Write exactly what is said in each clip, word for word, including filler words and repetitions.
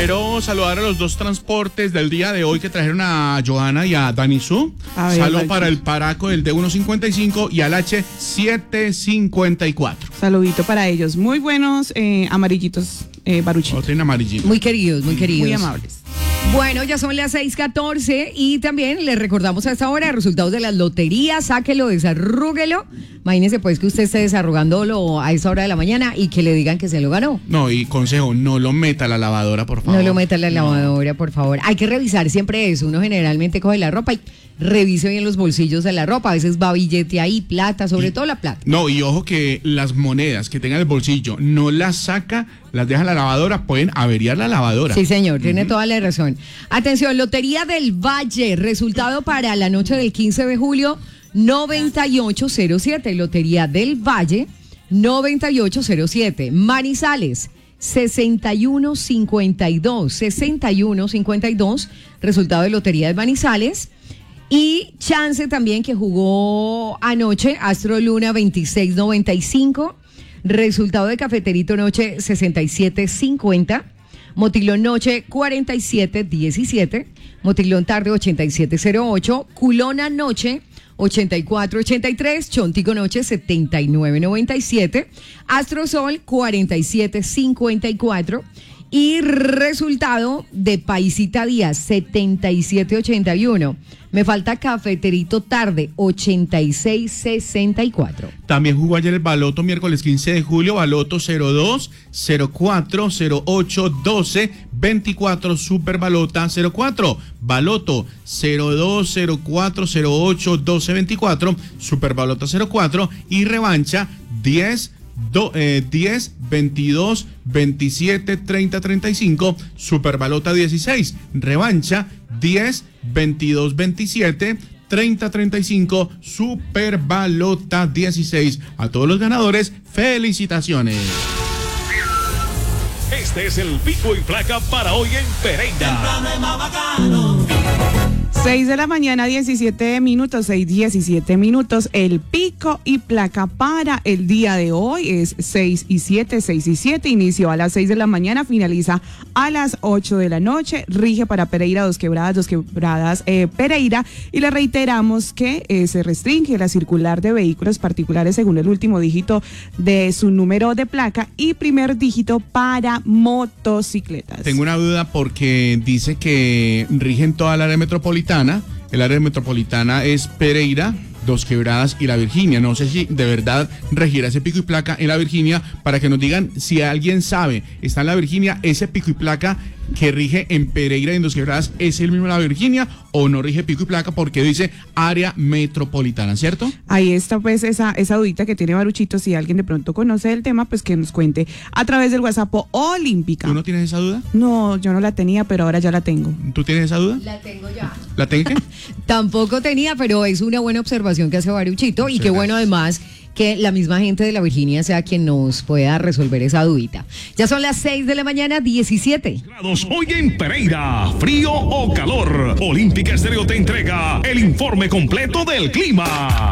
Quiero saludar a los dos transportes del día de hoy que trajeron a Johanna y a Danisu. Saludo para el Paraco del D ciento cincuenta y cinco y al H setecientos cincuenta y cuatro. Saludito para ellos. Muy buenos eh, amarillitos, eh, baruchitos. Otro en amarillito. Muy queridos, muy queridos. Muy amables. Bueno, ya son las seis catorce y también les recordamos a esta hora resultados de las loterías. Sáquelo, desarrúguelo. Imagínese pues que usted esté desarrugándolo a esa hora de la mañana y que le digan que se lo ganó. No, y consejo, no lo meta a la lavadora, por favor. No lo meta a la lavadora, por favor. Hay que revisar siempre eso. Uno generalmente coge la ropa y revise bien los bolsillos de la ropa. A veces va billete ahí, plata, sobre y, todo la plata. No, y ojo que las monedas que tenga en el bolsillo no las saca, las deja en la lavadora, pueden averiar la lavadora. Sí, señor, tiene uh-huh. toda la razón. Atención, Lotería del Valle, resultado para la noche del quince de julio, noventa y ocho cero siete. Lotería del Valle, noventa y ocho cero siete. Manizales, sesenta y uno cincuenta y dos. sesenta y uno cincuenta y dos, resultado de Lotería de Manizales. Y Chance también, que jugó anoche, Astro Luna veintiséis noventa y cinco. Resultado de Cafeterito Noche sesenta y siete cincuenta. Motilón Noche cuarenta y siete diecisiete. Motilón Tarde ochenta y siete cero ocho. Culona Noche ochenta y cuatro ochenta y tres. Chontico Noche setenta y nueve noventa y siete. Astro Sol cuarenta y siete cincuenta y cuatro. Y resultado de Paisita Díaz setenta y siete ochenta y uno. Me falta Cafeterito Tarde ochenta y seis sesenta y cuatro. También jugó ayer el Baloto miércoles quince de julio, Baloto cero dos, cero cuatro, cero ocho, doce, veinticuatro, Super Balota cero cuatro, Baloto cero dos, cero cuatro, cero ocho, doce, veinticuatro, Super Balota cero cuatro y revancha diez, do, eh, diez, veintidós, veintisiete, treinta, treinta y cinco, Super Balota dieciséis, revancha diez, veintidós, veintisiete, treinta, treinta y cinco, Super Balota dieciséis. A todos los ganadores, felicitaciones. Este es el pico y placa para hoy en Pereira. seis de la mañana, diecisiete minutos, seis, diecisiete minutos. El pico y placa para el día de hoy es seis y siete, seis y siete. Inició a las seis de la mañana, finaliza a las ocho de la noche. Rige para Pereira, Dos Quebradas, Dos Quebradas, eh, Pereira. Y le reiteramos que eh, se restringe la circular de vehículos particulares según el último dígito de su número de placa y primer dígito para motocicletas. Tengo una duda porque dice que rigen toda la área metropolitana. El área metropolitana es Pereira, Dos Quebradas y La Virginia. No sé si de verdad regirá ese pico y placa en La Virginia, para que nos digan si alguien sabe, está en La Virginia, ese pico y placa que rige en Pereira y en Dos Quebradas, ¿es el mismo en La Virginia o no rige pico y placa porque dice área metropolitana, ¿cierto? Ahí está pues esa, esa dudita que tiene Baruchito. Si alguien de pronto conoce el tema, pues que nos cuente a través del WhatsApp Olímpica. ¿Tú no tienes esa duda? No, yo no la tenía, pero ahora ya la tengo. ¿Tú tienes esa duda? La tengo ya. ¿La tengo qué? Tampoco tenía, pero es una buena observación que hace Baruchito. Y qué bueno además que la misma gente de La Virginia sea quien nos pueda resolver esa dudita. Ya son las seis de la mañana, diecisiete grados hoy en Pereira. ¿Frío o calor? Olímpica Estéreo te entrega el informe completo del clima.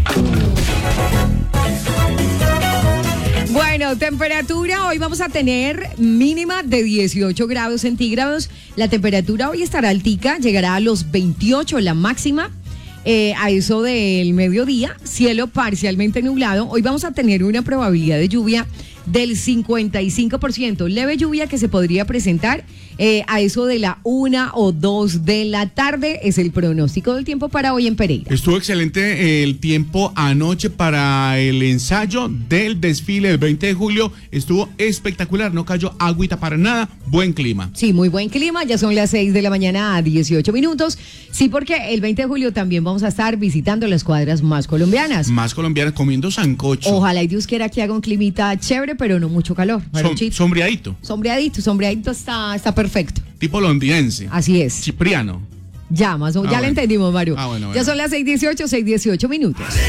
Bueno, temperatura, hoy vamos a tener mínima de dieciocho grados centígrados. La temperatura hoy estará altica, llegará a los veintiocho, la máxima. Eh, a eso del mediodía, cielo parcialmente nublado. Hoy vamos a tener una probabilidad de lluvia del cincuenta y cinco por ciento, leve lluvia que se podría presentar eh, a eso de la una o dos de la tarde. Es el pronóstico del tiempo para hoy en Pereira. Estuvo excelente el tiempo anoche para el ensayo del desfile del veinte de julio, estuvo espectacular, no cayó agüita para nada, buen clima. Sí, muy buen clima, ya son las seis de la mañana a dieciocho minutos. Sí, porque el veinte de julio también vamos a estar visitando las cuadras más colombianas. Más colombianas, comiendo sancocho. Ojalá y Dios quiera que haga un climita chévere, pero no mucho calor. Som, sombreadito. Sombreadito, sombreadito está, está perfecto. Tipo londinense. Así es. Cipriano. Ya, más o menos. Ah, ya bueno. Le entendimos, Mario. Ah, bueno, bueno. Ya son las seis dieciocho, seis dieciocho minutos.